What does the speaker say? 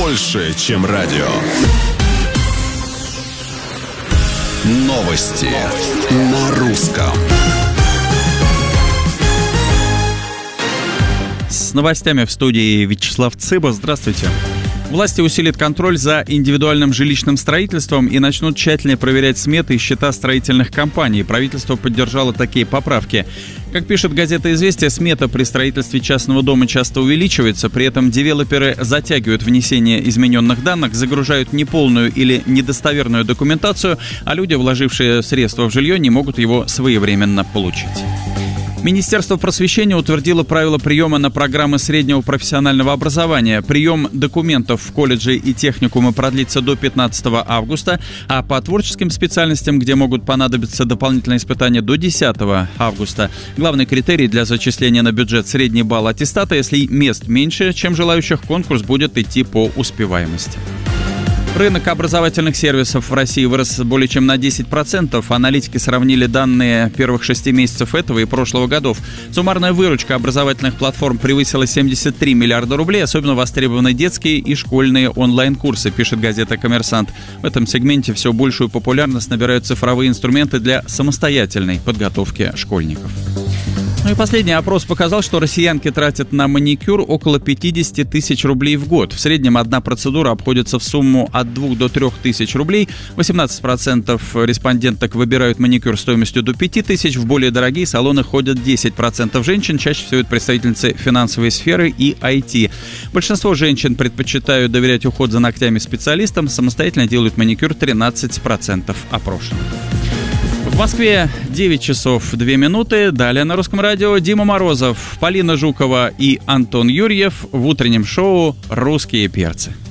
больше, чем радио. Новости на русском. С новостями в студии Вячеслав Цыба. Здравствуйте. Власти усилят контроль за индивидуальным жилищным строительством и начнут тщательнее проверять сметы и счета строительных компаний. Правительство поддержало такие поправки. Как пишет газета «Известия», смета при строительстве частного дома часто увеличивается, при этом девелоперы затягивают внесение измененных данных, загружают неполную или недостоверную документацию, а люди, вложившие средства в жилье, не могут его своевременно получить. Министерство просвещения утвердило правила приема на программы среднего профессионального образования. Прием документов в колледже и техникумы продлится до 15 августа, а по творческим специальностям, где могут понадобиться дополнительные испытания, до 10 августа. Главный критерий для зачисления на бюджет — средний балл аттестата. Если мест меньше, чем желающих, конкурс будет идти по успеваемости. Рынок образовательных сервисов в России вырос более чем на 10%. Аналитики сравнили данные первых 6 месяцев этого и прошлого годов. Суммарная выручка образовательных платформ превысила 73 миллиарда рублей. Особенно востребованы детские и школьные онлайн-курсы, пишет газета «Коммерсант». В этом сегменте все большую популярность набирают цифровые инструменты для самостоятельной подготовки школьников. Ну и последний опрос показал, что россиянки тратят на маникюр около 50 тысяч рублей в год. В среднем одна процедура обходится в сумму от 2 до 3 тысяч рублей. 18% респонденток выбирают маникюр стоимостью до 5 тысяч. В более дорогие салоны ходят 10% женщин. Чаще всего это представительницы финансовой сферы и IT. Большинство женщин предпочитают доверять уход за ногтями специалистам. Самостоятельно делают маникюр 13% опрошенных. В Москве 9 часов 2 минуты. Далее на Русском радио Дима Морозов, Полина Жукова и Антон Юрьев в утреннем шоу «Русские перцы».